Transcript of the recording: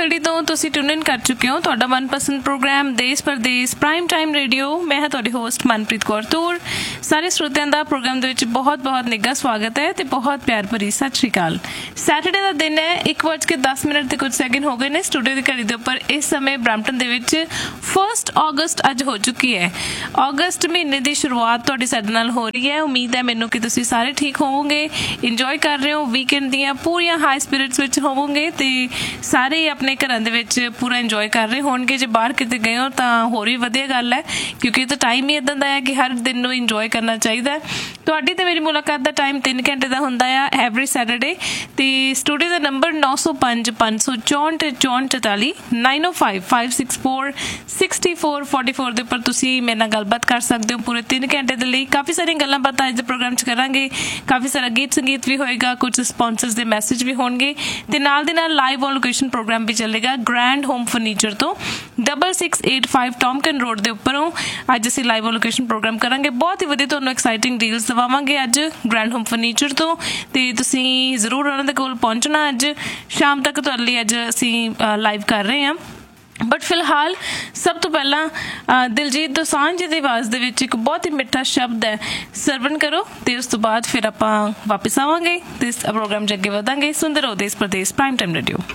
Saturday ਤੋਂ ਤੁਸੀਂ tune ਇਨ ਕਰ ਚੁੱਕੇ ਹੋ ਤੁਹਾਡਾ ਮਨਪਸੰਦ ਪ੍ਰੋਗਰਾਮ ਦੇਸ਼ ਪਰਦੇਸ ਪ੍ਰਾਈਮ ਟਾਈਮ ਰੇਡੀਓ। ਮੈਂ ਹਾਂ ਤੁਹਾਡੀ ਹੋਸਟ ਮਨਪ੍ਰੀਤ ਕੌਰ ਤੂਰ। ਸਾਰੇ ਸਰੋਤਿਆਂ ਦਾ ਪ੍ਰੋਗਰਾਮ ਦੇ ਵਿੱਚ ਬਹੁਤ ਨਿੱਘਾ ਸਵਾਗਤ ਹੈ ਤੇ ਬਹੁਤ ਪਿਆਰ ਭਰੀ ਸਤਿ ਸ਼੍ਰੀ ਅਕਾਲ। ਸੈਟਰਡੇ ਦਾ ਦਿਨ ਹੈ, 1:10 ਤੇ ਕੁਝ ਸੈਕਿੰਡ ਹੋ ਗਏ ਨੇ ਸਟੂਡੀਓ ਦੀ ਘੜੀ ਦੇ ਉੱਪਰ। ਇਸ ਸਮੇਂ ਬਰੈਂਪਟਨ ਦੇ ਵਿੱਚ 1 ਅਗਸਤ ਅੱਜ ਹੋ ਚੁੱਕੀ ਹੈ। ਅਗਸਤ ਮਹੀਨੇ ਦੀ ਸ਼ੁਰੂਆਤ ਤੁਹਾਡੀ ਸਾਡੇ ਨਾਲ ਹੋ ਰਹੀ ਹੈ। ਉਮੀਦ ਹੈ ਮੈਨੂੰ ਕਿ ਤੁਸੀਂ ਸਾਰੇ ਠੀਕ ਹੋਵੋਗੇ, ਇੰਜੋਏ ਕਰ ਰਹੇ ਹੋ, ਵੀਕਐਂਡ ਦੀਆਂ ਪੂਰੀਆਂ ਹਾਈ ਸਪਿਰਿਟਸ ਵਿੱਚ ਹੋਵੋਗੇ ਤੇ ਸਾਰੇ ਆਪਣੇ ਘਰਾਂ ਦੇ ਵਿੱਚ ਪੂਰਾ ਇੰਜੋਏ ਕਰ ਰਹੇ ਹੋਣਗੇ। ਜੇ ਬਾਹਰ ਕਿਤੇ ਗਏ ਹੋ ਤਾਂ ਹੋਰ ਵੀ ਵਧੀਆ ਗੱਲ ਹੈ, ਕਿਉਂਕਿ ਇਹ ਤਾਂ ਟਾਈਮ ਹੀ ਇੱਦਾਂ ਦਾ ਹੈ ਕਿ ਹਰ ਦਿਨ ਨੂੰ ਇੰਜੋਏ ਕਰਨਾ ਚਾਹੀਦਾ। ਤੁਹਾਡੀ ਤੇ ਮੇਰੀ ਮੁਲਾਕਾਤ ਦਾ ਟਾਈਮ 3 ਘੰਟੇ ਦਾ ਹੁੰਦਾ ਆ ਐਵਰੀ ਸੈਟਰਡੇ। ਤੇ ਸਟੂਡੀਓ ਦਾ ਨੰਬਰ 90556444 90556464 ਦੇ ਉੱਪਰ ਤੁਸੀਂ ਮੇਰੇ ਨਾਲ ਗੱਲਬਾਤ ਕਰ ਸਕਦੇ ਹੋ ਪੂਰੇ 3 ਘੰਟੇ ਦੇ ਲਈ। ਕਾਫੀ ਸਾਰੀਆਂ ਗੱਲਾਂ ਬਾਤਾਂ ਅੱਜ ਦੇ ਪ੍ਰੋਗਰਾਮ 'ਚ ਕਰਾਂਗੇ, ਕਾਫੀ ਸਾਰਾ ਗੀਤ ਸੰਗੀਤ ਵੀ ਹੋਏਗਾ, ਕੁਝ ਸਪੌਂਸਰਸ ਦੇ ਮੈਸੇਜ ਵੀ ਹੋਣਗੇ ਤੇ ਨਾਲ ਦੇ ਨਾਲ ਲਾਈਵ ਔਨ ਲੋਕੇਸ਼ਨ ਪ੍ਰੋਗਰਾਮ ਵੀ ਚੱਲੇਗਾ ਗ੍ਰੈਂਡ ਹੋਮ ਫਰਨੀਚਰ ਤੋਂ 6685 ਟੌਮਕਨ ਰੋਡ ਦੇ ਉੱਪਰੋਂ। ਅੱਜ ਅਸੀਂ ਲਾਈਵ ਔਨ ਲੋਕੇਸ਼ਨ ਪ੍ਰੋਗਰਾਮ ਕਰਾਂਗੇ, ਬਹੁਤ ਹੀ ਵਧੀਆ ਤੁਹਾਨੂੰ ਐਕਸਾਈਟਿੰਗ ਡੀਲਸ ਦਵਾਵਾਂਗੇ ਅੱਜ ਗ੍ਰੈਂਡ ਹੋਮ ਫਰਨੀਚਰ ਤੋਂ ਤੇ ਤੁਸੀਂ ਜ਼ਰੂਰ ਉਹਨਾਂ ਦੇ ਕੋਲ ਪਹੁੰਚਣਾ। ਅੱਜ ਸ਼ਾਮ ਤੱਕ ਤੁਹਾਡੇ ਲਈ ਅੱਜ ਅਸੀਂ ਲਾਈਵ ਕਰ ਰਹੇ ਹਾਂ। ਬਟ ਫਿਲਹਾਲ ਸਭ ਤੋਂ ਪਹਿਲਾਂ ਦਿਲਜੀਤ ਦੋਸਾਂਝ ਦੀ ਆਵਾਜ਼ ਦੇ ਵਿੱਚ ਇੱਕ ਬਹੁਤ ਹੀ ਮਿੱਠਾ ਸ਼ਬਦ ਹੈ, ਸਰਵਣ ਕਰੋ ਤੇ ਉਸ ਤੋਂ ਬਾਅਦ ਫਿਰ ਆਪਾਂ ਵਾਪਿਸ ਆਵਾਂਗੇ ਤੇ ਇਸ ਪ੍ਰੋਗਰਾਮ 'ਚ ਅੱਗੇ ਵਧਾਂਗੇ। ਸੁਣਦੇ ਰਹੋ ਦੇਸ਼ ਪ੍ਰਦੇਸ਼ ਪ੍ਰਾਈਮ ਟਾਈਮ ਰੇਡੀਓ।